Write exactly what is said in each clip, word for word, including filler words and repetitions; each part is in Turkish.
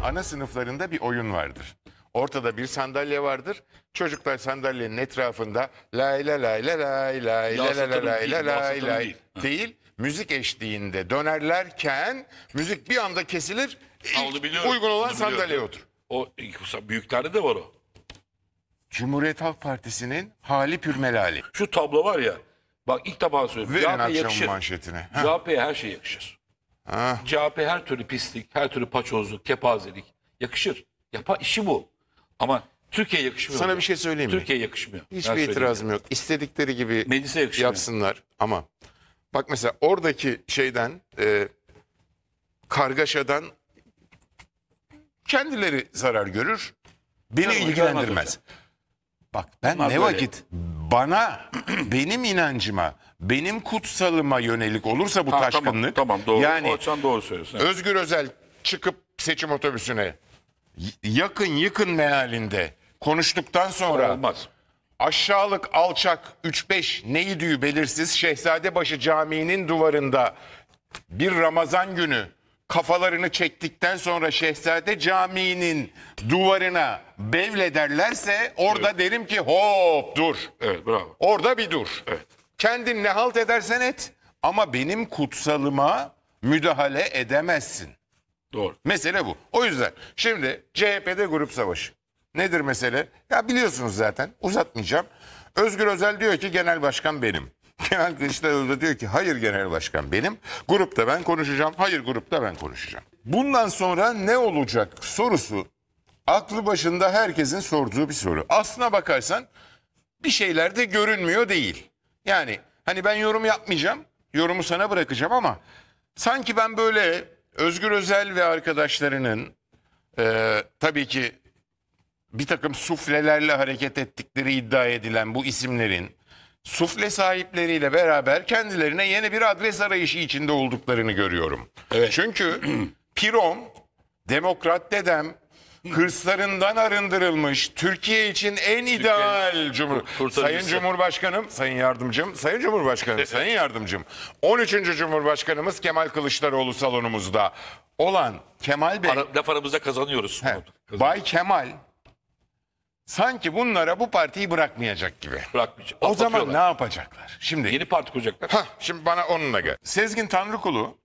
ana sınıflarında bir oyun vardır. Ortada bir sandalye vardır. Çocuklar sandalyenin etrafında lay lay lay lay lay lay lay lay lay lay lay lay değil. Müzik eşliğinde dönerlerken müzik bir anda kesilir. Ha, onu biliyorum, Uygun olan onu biliyorum. sandalyeye otur. O büyüklerde de var o. Cumhuriyet Halk Partisi'nin hali pürmelali. Şu tablo var ya. Bak ilk defa söylüyorum. Verin C H P akşamın yakışır. manşetine. C H P'ye her şey yakışır. Ha. C H P her türlü pislik, her türlü paçozluk, kepazelik yakışır. Yapa işi bu. Ama Türkiye yakışmıyor. Sana bir şey söyleyeyim mi? Türkiye yakışmıyor. Ben Hiçbir söyleyeyim itirazım yok. İstedikleri gibi Meclise yakışmıyor. yapsınlar ama bak mesela oradaki şeyden e, kargaşadan kendileri zarar görür. Beni Tabii, ilgilendirmez. Bak ben Bunlar ne böyle. vakit bana, benim inancıma, benim kutsalıma yönelik olursa bu Ha, taşkınlık. Tamam, tamam doğru. Yani O açıdan doğru söylüyorsun. Evet. Özgür Özel çıkıp seçim otobüsüne y- yakın yıkın mealinde konuştuktan sonra Olmaz. aşağılık, alçak, üç beş neydi belirsiz Şehzadebaşı Camii'nin duvarında bir Ramazan günü kafalarını çektikten sonra Şehzade Camii'nin duvarına bevlederlerse orada Evet. derim ki hop dur. Evet bravo. Orada bir dur. Evet. Kendin ne halt edersen et ama benim kutsalıma müdahale edemezsin. Doğru. Mesele bu. O yüzden şimdi C H P'de grup savaşı. Nedir mesele? Ya biliyorsunuz zaten, uzatmayacağım. Özgür Özel diyor ki genel başkan benim. Kemal Kılıçdaroğlu da diyor ki hayır genel başkan benim. Grupta ben konuşacağım. Hayır grupta ben konuşacağım. Bundan sonra ne olacak sorusu aklı başında herkesin sorduğu bir soru. Aslına bakarsan bir şeyler de görünmüyor değil. Yani hani ben yorum yapmayacağım. Yorumu sana bırakacağım ama sanki ben böyle Özgür Özel ve arkadaşlarının e, tabii ki bir takım suflelerle hareket ettikleri iddia edilen bu isimlerin sufle sahipleriyle beraber kendilerine yeni bir adres arayışı içinde olduklarını görüyorum. Evet. Çünkü Pirom, Demokrat dedem, hırslarından arındırılmış, Türkiye için en ideal Cumhur... kurtarıcısı. Sayın Cumhurbaşkanım, Sayın Yardımcım, Sayın Cumhurbaşkanım, Sayın Yardımcım, on üçüncü Cumhurbaşkanımız Kemal Kılıçdaroğlu salonumuzda olan Kemal Bey, Ara, laf aramızda kazanıyoruz. he, Bay Kemal sanki bunlara bu partiyi bırakmayacak gibi. Bırakmayacak. O zaman ne Patlatıyorlar. yapacaklar? Şimdi Yeni parti kuracaklar. Hah, şimdi bana onunla gel. Sezgin Tanrıkulu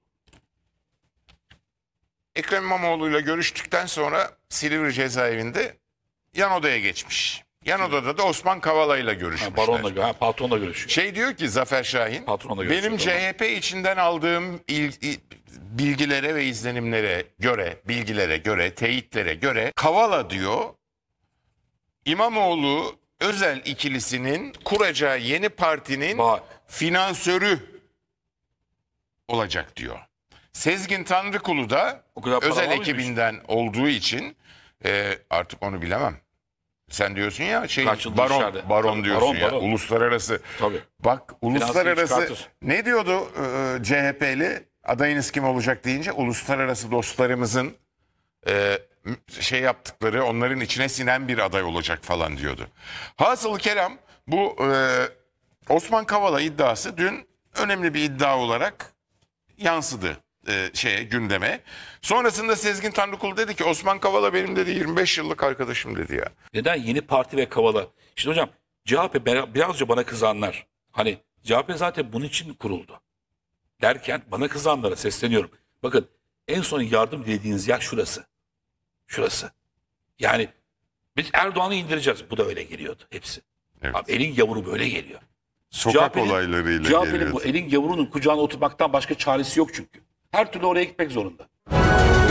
Ekrem İmamoğlu'yla görüştükten sonra Silivri cezaevinde yan odaya geçmiş. Yan odada da Osman Kavala'yla görüşmüşler. Ha, baronla, ha, patronla görüşüyor. Şey diyor ki Zafer Şahin, Patronla görüşüyor, benim tamam. C H P içinden aldığım il- il- bilgilere ve izlenimlere göre, bilgilere göre, teyitlere göre Kavala diyor, İmamoğlu Özel ikilisinin kuracağı yeni partinin Bak. finansörü olacak diyor. Sezgin Tanrıkulu da O kadar para özel var mıymış? ekibinden olduğu için e, artık onu bilemem. Sen diyorsun ya şey Kaç yıldır baron içeride. baron Tabii, diyorsun baron, ya baron. uluslararası. Tabii. Bak uluslararası çıkartır. ne diyordu e, C H P'li adayınız kim olacak deyince uluslararası dostlarımızın e, şey yaptıkları onların içine sinen bir aday olacak falan diyordu. Hasılı kelam bu e, Osman Kavala iddiası dün önemli bir iddia olarak yansıdı e, şeye gündeme. Sonrasında Sezgin Tanrıkulu dedi ki Osman Kavala benim dedi yirmi beş yıllık arkadaşım dedi ya. Neden yeni parti ve Kavala? Şimdi hocam C H P bera- birazca bana kızanlar. Hani C H P zaten bunun için kuruldu. Derken bana kızanlara sesleniyorum. Bakın en son yardım dediğiniz yer şurası. Şurası. Yani biz Erdoğan'ı indireceğiz. Bu da öyle geliyordu hepsi. Evet. Abi, elin yavru böyle geliyor. Sokak C H P'nin olaylarıyla C H P'nin geliyordu. bu elin yavrunun kucağına oturmaktan başka çaresi yok çünkü. Her türlü oraya gitmek zorunda.